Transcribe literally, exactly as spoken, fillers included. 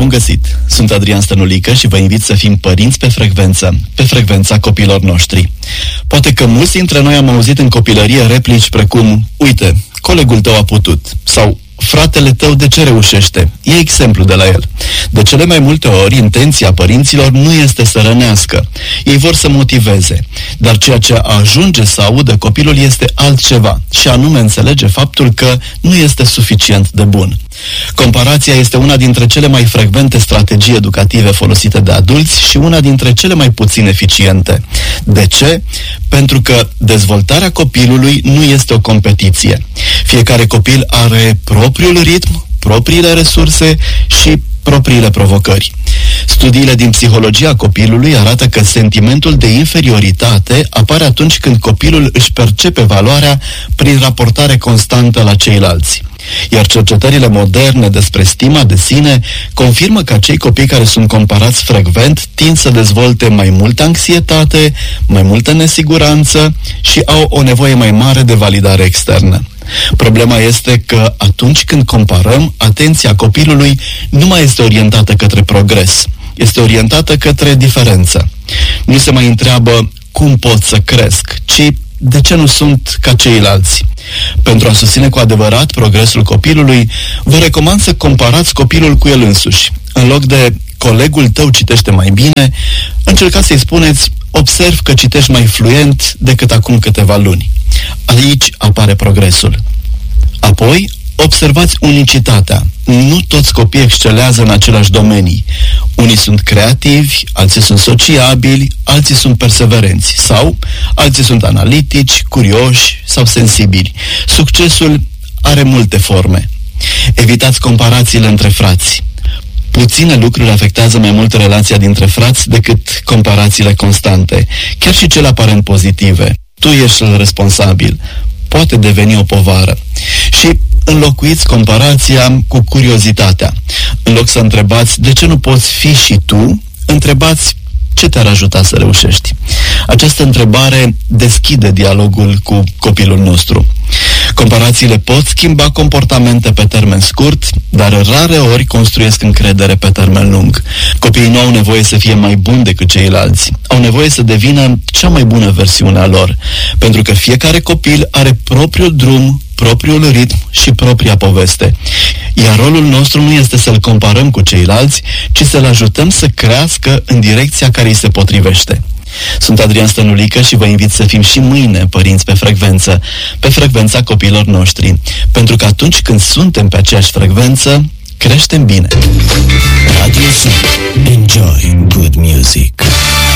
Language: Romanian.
Bun găsit! Sunt Adrian Stănulică și vă invit să fim părinți pe frecvență, pe frecvența copiilor noștri. Poate că mulți dintre noi am auzit în copilărie replici precum: uite, colegul tău a putut, sau fratele tău de ce reușește? E exemplu de la el. De cele mai multe ori, intenția părinților nu este să rănească. Ei vor să motiveze. Dar ceea ce ajunge să audă copilul este altceva, și anume înțelege faptul că nu este suficient de bun. Comparația este una dintre cele mai frecvente strategii educative folosite de adulți și una dintre cele mai puțin eficiente. De ce? Pentru că dezvoltarea copilului nu este o competiție. Fiecare copil are propriul ritm, propriile resurse și propriile provocări. Studiile din psihologia copilului arată că sentimentul de inferioritate apare atunci când copilul își percepe valoarea prin raportare constantă la ceilalți. Iar cercetările moderne despre stima de sine confirmă că cei copii care sunt comparați frecvent tind să dezvolte mai multă anxietate, mai multă nesiguranță și au o nevoie mai mare de validare externă. Problema este că atunci când comparăm, atenția copilului nu mai este orientată către progres, este orientată către diferență. Nu se mai întreabă cum pot să cresc, ci de ce nu sunt ca ceilalți. Pentru a susține cu adevărat progresul copilului, vă recomand să comparați copilul cu el însuși. În loc de colegul tău citește mai bine, încercați să-i spuneți: observ că citești mai fluent decât acum câteva luni. Aici apare progresul. Apoi, observați unicitatea. Nu toți copiii excelează în aceleași domenii. Unii sunt creativi, alții sunt sociabili, alții sunt perseverenți sau alții sunt analitici, curioși sau sensibili. Succesul are multe forme. Evitați comparațiile între frați. Puține lucruri afectează mai mult relația dintre frați decât comparațiile constante, chiar și cele aparent pozitive. Tu ești responsabil. Poate deveni o povară. Și înlocuiți comparația cu curiozitatea. În loc să întrebați de ce nu poți fi și tu, întrebați ce te-ar ajuta să reușești. Această întrebare deschide dialogul cu copilul nostru. Comparațiile pot schimba comportamente pe termen scurt, dar rare ori construiesc încredere pe termen lung. Copiii nu au nevoie să fie mai buni decât ceilalți. Au nevoie să devină cea mai bună versiune a lor. Pentru că fiecare copil are propriul drum, propriul ritm și propria poveste. Iar rolul nostru nu este să-l comparăm cu ceilalți, ci să-l ajutăm să crească în direcția care îi se potrivește. Sunt Adrian Stănulică și vă invit să fim și mâine părinți pe frecvență, pe frecvența copiilor noștri, pentru că atunci când suntem pe aceeași frecvență, creștem bine. Radio Sun. Enjoy good music.